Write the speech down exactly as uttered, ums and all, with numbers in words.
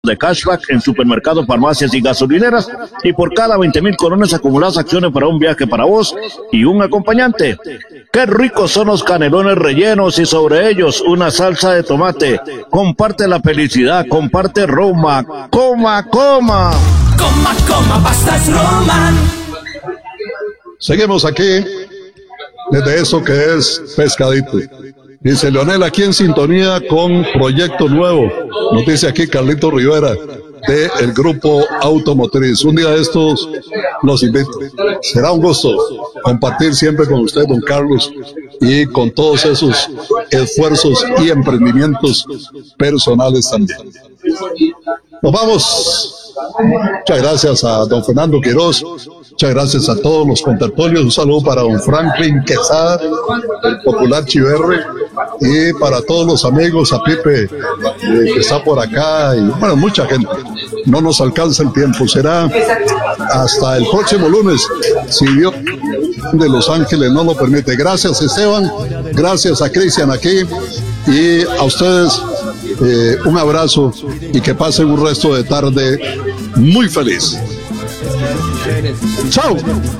de cashback en supermercados, farmacias y gasolineras, y por cada veinte mil colones acumuladas acciones para un viaje para vos y un acompañante. Qué ricos son los canelones rellenos y sobre ellos una salsa de tomate. Comparte la felicidad, comparte Roma. Coma, coma. Coma, coma, pastas Roma. Seguimos aquí desde eso que es pescadito. Dice Leonel, aquí en sintonía con Proyecto Nuevo. Nos dice aquí Carlito Rivera, de el Grupo Automotriz. Un día de estos los invito. Será un gusto compartir siempre con usted, don Carlos, y con todos esos esfuerzos y emprendimientos personales también. Nos vamos. Muchas gracias a don Fernando Quiroz, muchas gracias a todos los contertulios, un saludo para don Franklin Quesada, el popular Chiverre, y para todos los amigos, a Pipe, eh, que está por acá, y bueno, mucha gente. No nos alcanza el tiempo, será hasta el próximo lunes, si Dios de Los Ángeles no lo permite. Gracias, Esteban, gracias a Cristian aquí, y a ustedes eh, un abrazo y que pasen un resto de tarde muy feliz. Chao.